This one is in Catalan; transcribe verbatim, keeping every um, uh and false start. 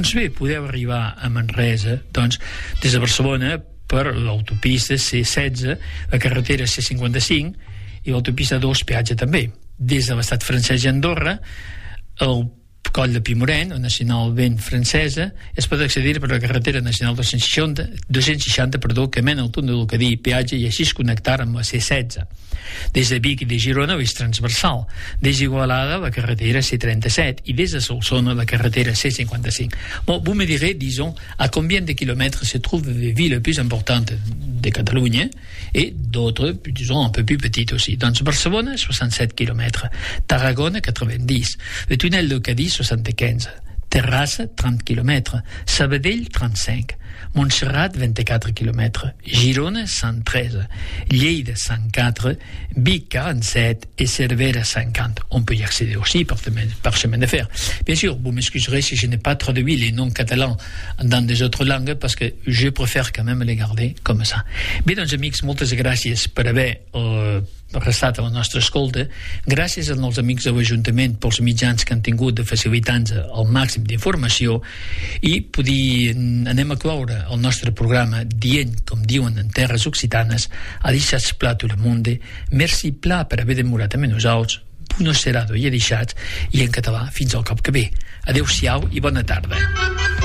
Doncs bé, podeu arribar a Manresa doncs, des de Barcelona per l'autopista C setze, la carretera C cinquanta-cinc i l'autopista dos, peatge també. Des de l'estat francès i Andorra, el Coll de Pimoren, la nacional ben francesa, es pot accedir per la carretera nacional dos cents seixanta, dos cents seixanta perdó, que mena al túnel del Cadí, peatge, i així es connectar amb la C setze. Des de Vic i de Girona és transversal, des d'Igualada la carretera C trenta-set i des de Solsona la carretera C cinquanta-cinc. Bon, vous me direz, disons, à combien de kilomètres se trouvent les villes les plus importantes de Catalunya et d'autres, disons, un peu plus petites aussi. Doncs Barcelona, soixante-sept kilomètres, Tarragona, quatre-vingt-dix, le tunnel del Cadí, soixante-quinze, Terrassa, trente kilomètres, Sabadell, trente-cinq, Montserrat, vingt-quatre kilomètres, Girona, cent treize, Lleida, cent quatre, Vic, quarante-sept et Cervera, cinquante. On peut y accéder aussi par, par chemin de fer. Bien sûr, vous m'excuserez si je n'ai pas traduit les noms catalans dans des autres langues parce que je préfère quand même les garder comme ça. Bé, doncs, amics, moltes gràcies per haver eh, restat a la nostra escolta. Gràcies als amics de l'Ajuntament pels mitjans que han tingut de facilitar-nos el màxim d'informació i poder, anem a cloure el nostre programa dient, com diuen en terres occitanes, ha deixat pla tot el món, merci pla per haver demorat amb nosaltres, buenos serado i deixats, i en català fins al cop que ve. Adéu-siau i bona tarda.